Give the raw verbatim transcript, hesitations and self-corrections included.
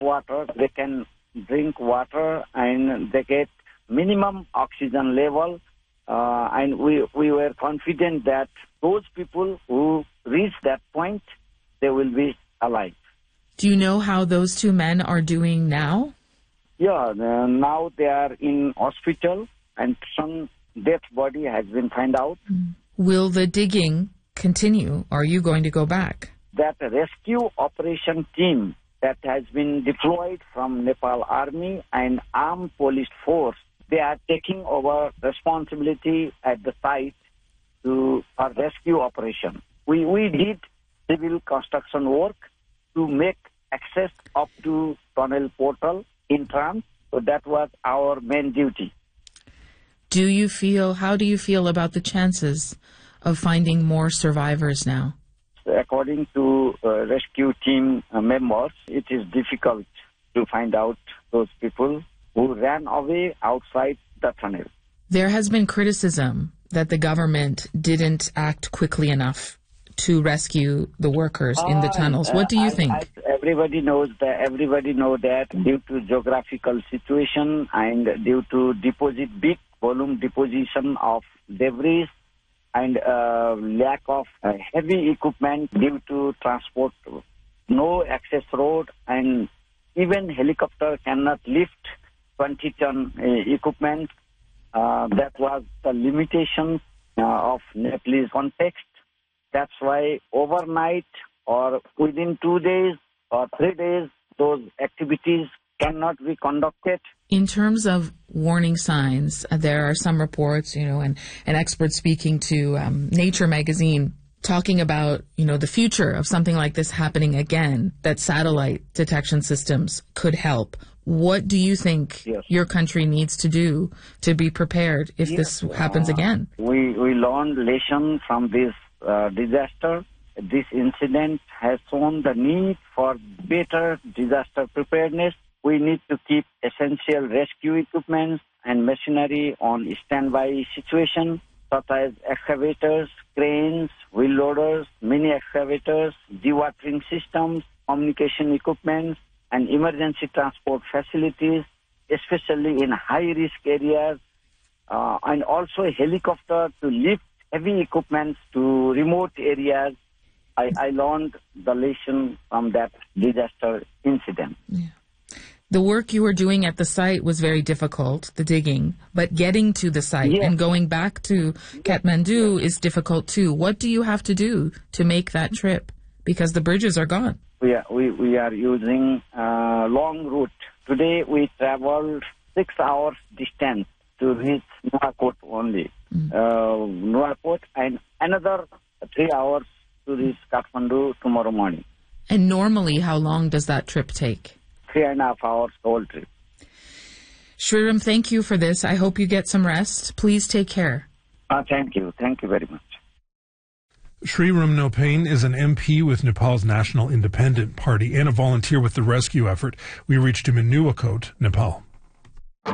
water. They can drink water and they get minimum oxygen level. Uh, and we, we were confident that those people who reach that point, they will be alive. Do you know how those two men are doing now? Yeah, uh, now they are in hospital and some dead body has been found out. Mm. Will the digging continue? Are you going to go back? That rescue operation team that has been deployed from Nepal Army and Armed Police Force, they are taking over responsibility at the site to our rescue operation. We, we did civil construction work to make access up to tunnel portal in trams. So that was our main duty. Do you feel, how do you feel about the chances of finding more survivors now? According to uh, rescue team uh, members, it is difficult to find out those people who ran away outside the tunnel. There has been criticism that the government didn't act quickly enough to rescue the workers uh, in the tunnels. What do you I, think? I, everybody knows that. Everybody know that due to geographical situation and due to deposit big volume deposition of debris and uh, lack of uh, heavy equipment due to transport, no access road, and even helicopter cannot lift twenty ton uh, equipment. Uh, that was the limitation uh, of Nepalese context. That's why overnight or within two days or three days, those activities cannot be conducted. In terms of warning signs, uh, there are some reports, you know, and, and experts speaking to um, Nature magazine talking about, you know, the future of something like this happening again, that satellite detection systems could help. What do you think yes. your country needs to do to be prepared if yes. this happens uh, again? We, we learned lesson from this uh, disaster. This incident has shown the need for better disaster preparedness. We need to keep essential rescue equipment and machinery on standby situation, such as excavators, cranes, wheel loaders, mini excavators, dewatering systems, communication equipment, and emergency transport facilities, especially in high-risk areas, uh, and also a helicopter to lift heavy equipment to remote areas. I, I learned the lesson from that disaster incident. Yeah. The work you were doing at the site was very difficult, the digging, but getting to the site yes. and going back to Kathmandu yes. is difficult too. What do you have to do to make that trip? Because the bridges are gone. We are, we, we are using a long route. Today we traveled six hours distance to reach Nuwakot only. Mm. Uh, Nuwakot and another three hours to reach Kathmandu tomorrow morning. And normally, how long does that trip take? Three and a half hours whole trip. Shriram, thank you for this. I hope you get some rest. Please take care. Uh, thank you. Thank you very much. Shriram Nopain is an M P with Nepal's National Independent Party and a volunteer with the rescue effort. We reached him in Nuwakot, Nepal.